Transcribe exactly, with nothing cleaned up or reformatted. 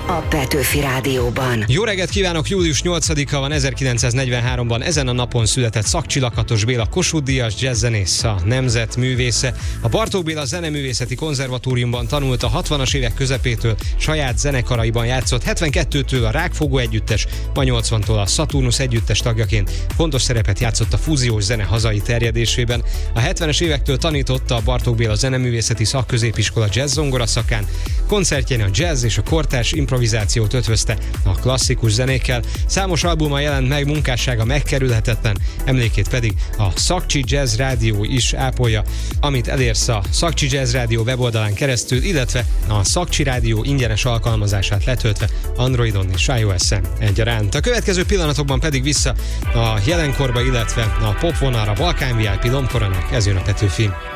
a Petőfi Rádióban. Jó reggelt kívánok! július nyolcadika van, ezerkilencszáznegyvenháromban ezen a napon született Szakcsi Lakatos Béla Kossuth-díjas jazzzenész, a nemzet művésze. A Bartók Béla Zeneművészeti Konzervatóriumban tanult, a hatvanas évek közepétől saját zenekaraiban játszott, hetvenkettőtől a Rákfogó együttes, a nyolcvantól a Szaturnusz együttes tagjaként fontos szerepet játszott a fúziós zene hazai terjedésében. A hetvenes évektől tanította a Bartók Béla Zeneművészeti Szakközépiskola jazz-zongora szakán, koncertjén a jazz és a kortárs improvizációt ötvözte a klasszikus zenékkel. Számos albuma jelent meg, munkássága megkerülhetetlen, emlékét pedig a Szakcsi Jazz Rádió is ápolja, amit elérsz a Szakcsi Jazz Rádió weboldalán keresztül, illetve a Szakcsi Rádió ingyenes alkalmazását letöltve Androidon és iOS-en egyaránt. A következő pillanatokban pedig vissza a jelenkorba, illetve a popvonalra Balkán vé i pé Lombkoranak, ez jön a Petőfi.